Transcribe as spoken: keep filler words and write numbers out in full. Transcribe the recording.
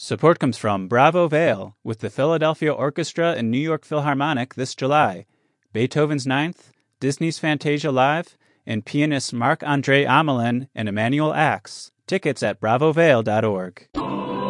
Support comes from Bravo Vale with the Philadelphia Orchestra and New York Philharmonic this July, Beethoven's Ninth, Disney's Fantasia Live, and pianists Marc-Andre Amelin and Emmanuel Ax. Tickets at bravo vale dot org.